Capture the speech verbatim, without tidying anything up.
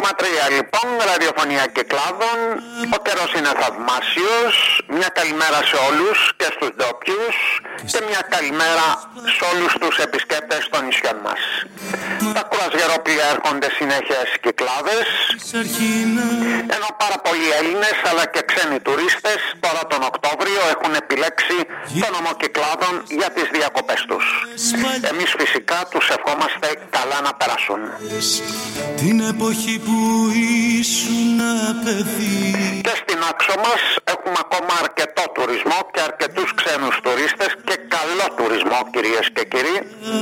κόμμα τρία λοιπόν, ραδιοφωνία Κυκλάδων. Ο καιρός είναι θαυμάσιος. Μια καλημέρα σε όλους και στους ντόπιους και μια καλημέρα σε όλους τους επισκέπτες των νησιών μας. Τα κουρασγερόπλια έρχονται συνέχεια στις Κυκλάδες, ενώ πάρα πολλοί Έλληνες αλλά και ξένοι τουρίστες τώρα τον Οκτώβριο έχουν επιλέξει το νομό Κυκλάδων για τις διακοπές τους. Εμείς φυσικά τους ευχόμαστε καλά να περάσουν. Την εποχή που ήσουν παιδί. Και στην άξο μας έχουμε ακόμα αρκετό τουρισμό και αρκετούς ξένους τουρίστες και καλό τουρισμό, κυρίες και κύριοι.